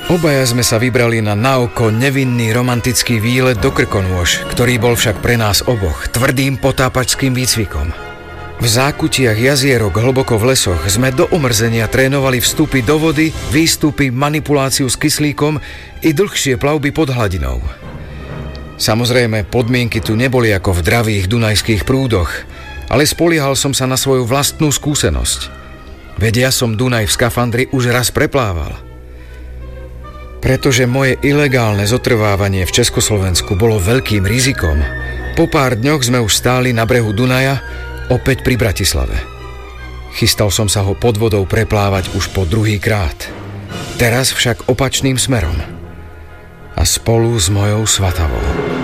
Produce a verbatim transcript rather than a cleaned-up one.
Obaja sme sa vybrali na naoko nevinný romantický výlet do Krkonôž, ktorý bol však pre nás oboch tvrdým potápačským výcvikom. V zákutiach jazierok hlboko v lesoch sme do omrzenia trénovali vstupy do vody, výstupy, manipuláciu s kyslíkom i dlhšie plavby pod hladinou. Samozrejme, podmienky tu neboli ako v dravých dunajských prúdoch, ale spoliehal som sa na svoju vlastnú skúsenosť. Veď ja som Dunaj v skafandri už raz preplával. Pretože moje ilegálne zotrvávanie v Československu bolo veľkým rizikom, po pár dňoch sme už stáli na brehu Dunaja, opäť pri Bratislave. Chystal som sa ho pod vodou preplávať už po druhý krát. Teraz však opačným smerom. A spolu s mojou Svatavou.